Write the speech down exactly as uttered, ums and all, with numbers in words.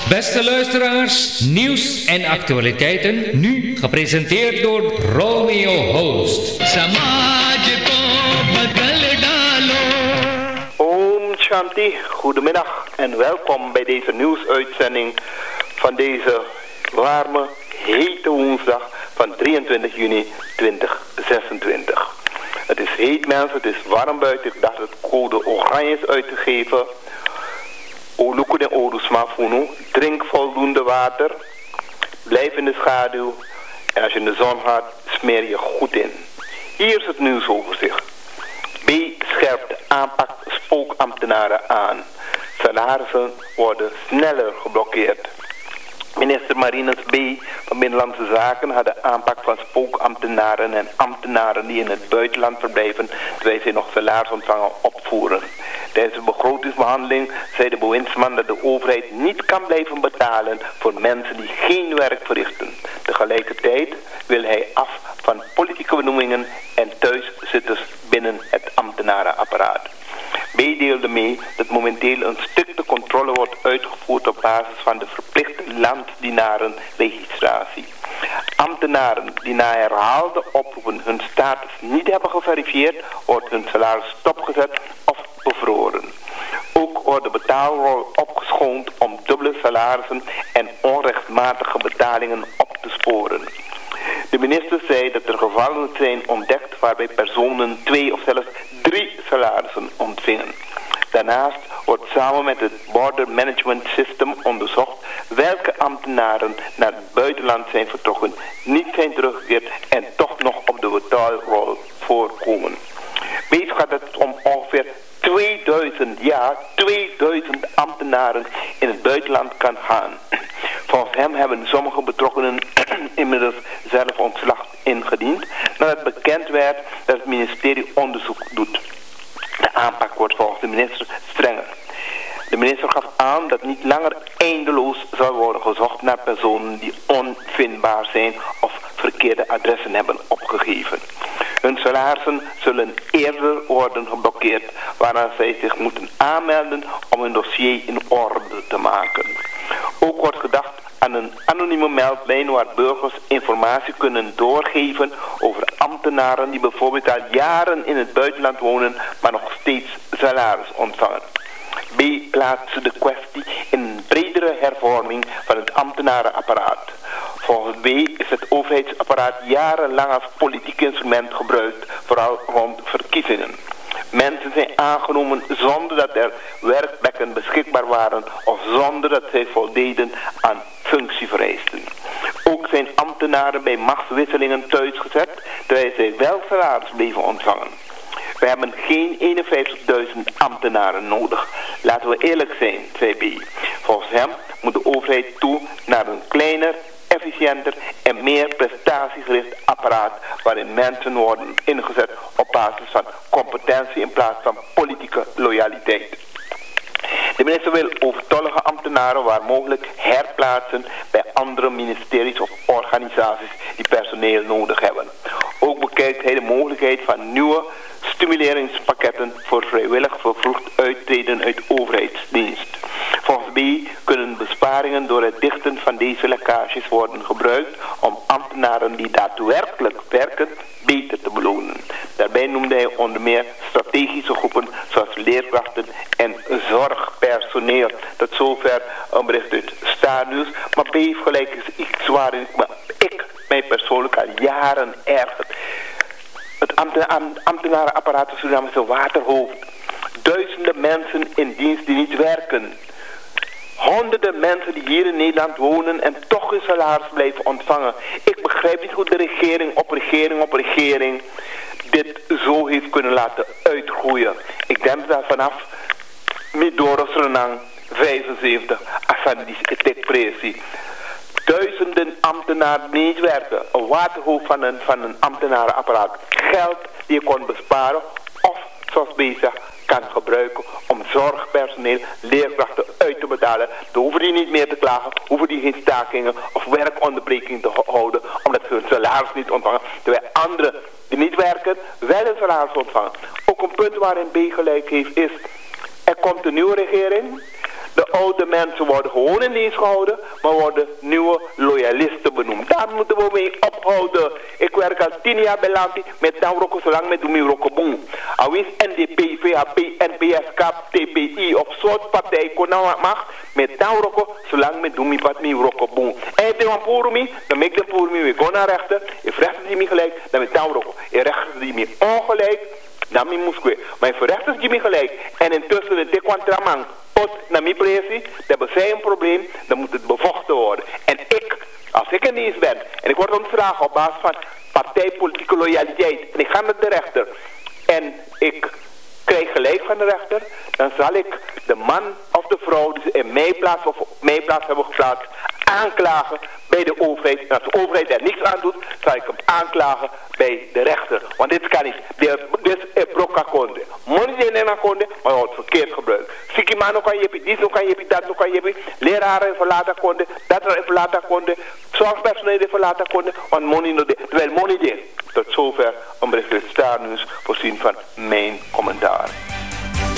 Beste luisteraars, nieuws en actualiteiten, nu gepresenteerd door Romeo Host. Om Shanti, goedemiddag en welkom bij deze nieuwsuitzending van deze warme, hete woensdag van drieëntwintig juni tweeduizend zesentwintig. Het is heet mensen, het is warm buiten, ik dacht het code oranje is uitgegeven. Oluku en Odu Smafunu, drink voldoende water, blijf in de schaduw en als je in de zon gaat, smeer je goed in. Hier is het nieuwsoverzicht. B scherpt de aanpak spookambtenaren aan. Salarissen worden sneller geblokkeerd. Minister Marinus B. van Binnenlandse Zaken had de aanpak van spookambtenaren en ambtenaren die in het buitenland verblijven terwijl ze nog salaris ontvangen opvoeren. Tijdens de begrotingsbehandeling zei de bewindsman dat de overheid niet kan blijven betalen voor mensen die geen werk verrichten. Tegelijkertijd wil hij af van politieke benoemingen en thuiszitters binnen het ambtenarenapparaat. B deelde mee dat momenteel een strikte controle wordt uitgevoerd op basis van de verplichte landdienarenregistratie. Ambtenaren die na herhaalde oproepen hun status niet hebben geverifieerd, wordt hun salaris stopgezet of bevroren. Ook wordt de betaalrol opgeschoond om dubbele salarissen en onrechtmatige betalingen op te sporen. De minister zei dat er gevallen zijn ontdekt waarbij personen twee of zelfs drie salarissen ontvingen. Daarnaast wordt samen met het Border Management System onderzocht welke ambtenaren naar het buitenland zijn vertrokken, niet zijn teruggekeerd en toch nog op de betaalrol voorkomen. Wees gaat het om ongeveer tweeduizend, ja, tweeduizend ambtenaren in het buitenland kan gaan. Volgens hem hebben sommige betrokkenen inmiddels zelf ontslag ingediend, nadat bekend werd dat het ministerie onderzoek doet. De aanpak wordt volgens de minister strenger. De minister gaf aan dat niet langer eindeloos zal worden gezocht naar personen die onvindbaar zijn of verkeerde adressen hebben opgegeven. Hun salarissen zullen eerder worden geblokkeerd, waarna zij zich moeten aanmelden om hun dossier in orde te maken. Ook wordt gedacht aan een anonieme meldlijn waar burgers informatie kunnen doorgeven over ambtenaren die bijvoorbeeld al jaren in het buitenland wonen, maar nog steeds salaris ontvangen. B plaatste de kwestie in een bredere hervorming van het ambtenarenapparaat. Volgens B is het overheidsapparaat jarenlang als politiek instrument gebruikt, vooral rond verkiezingen. Mensen zijn aangenomen zonder dat er werkplekken beschikbaar waren of zonder dat zij voldeden aan functievereisten. Ook zijn ambtenaren bij machtswisselingen thuisgezet, terwijl zij wel salaris bleven ontvangen. We hebben geen eenenvijftigduizend ambtenaren nodig. Laten we eerlijk zijn, zei B. Volgens hem moet de overheid toe naar een kleiner, efficiënter en meer prestatiegericht apparaat waarin mensen worden ingezet op basis van competentie in plaats van politieke loyaliteit. De minister wil overtollige ambtenaren waar mogelijk herplaatsen bij andere ministeries of organisaties die personeel nodig hebben. Ook bekijkt hij de mogelijkheid van nieuwe stimuleringspakketten voor vrijwillig vervroegd uittreden uit overheidsdienst. Volgens B kunnen besparingen door het dichten van deze lekkages worden gebruikt om ambtenaren die daadwerkelijk werken beter te belonen. Daarbij noemde hij onder meer strategische groepen zoals leerkrachten en zorgpersoneel. Tot zover een bericht uit Stadius. Maar B heeft gelijk is iets waarin ik mij persoonlijk al jaren erger. Het ambtenarenapparaat van Suriname is een waterhoofd. Duizenden mensen in dienst die niet werken. Honderden mensen die hier in Nederland wonen en toch hun salaris blijven ontvangen. Ik begrijp niet hoe de regering op regering op regering dit zo heeft kunnen laten uitgroeien. Ik denk dat vanaf Midoros Renang vijfenzeventig Asandis etek presie. Duizenden ambtenaren die niet werken. Een waterhoofd van een, van een ambtenarenapparaat. Geld die je kon besparen of zoals bezig kan gebruiken om zorgpersoneel, leerkrachten uit te betalen. Dan hoeven die niet meer te klagen, hoeven die geen stakingen of werkonderbreking te houden, omdat ze hun salaris niet ontvangen. Terwijl anderen die niet werken, wel een salaris ontvangen. Ook een punt waarin B gelijk heeft is, er komt een nieuwe regering. De oude mensen worden gewoon in dienst gehouden, maar worden nieuwe loyalisten benoemd. Daar moeten we mee ophouden. Ik werk al tien jaar bij Lanti met Tauroko zolang met Doemiro Boom. Alweer N D P, V H P, N P S, K A P, T P I of soort partij kon nou mag met Tauroko zolang met Doemiro Boom. En de Wampurumi, dan maak de Wampurumi weer gewoon naar rechter. Ik rechter die me gelijk, dan met Tauroko. Ik rechter die me ongelijk, dan me moest ik. Maar ik rechter die me gelijk. En intussen de Tequantramang. Pot naar mijn pressie, dan hebben zij een probleem, dan moet het bevochten worden. En ik, als ik in dienst ben, en ik word ontslagen op basis van partijpolitieke loyaliteit, en ik ga naar de rechter, en ik krijg gelijk van de rechter, dan zal ik de man of de vrouw die ze in mijn plaats of op mijn plaats hebben geplaatst, aanklagen bij de overheid. En als de overheid er niks aan doet, zal ik hem aanklagen bij de rechter. Want dit kan niet. Dit is brokakonde. Money in een konde, maar wordt verkeerd gebruikt. Sikimano kan je, dit nog kan je, dat nog kan je. Leraren even laten konde, dat er even laten konde. Zorgpersoneel even laten konde, want money nog de. Terwijl money de. Tot zover een bericht staat nieuws voorzien van mijn commentaar.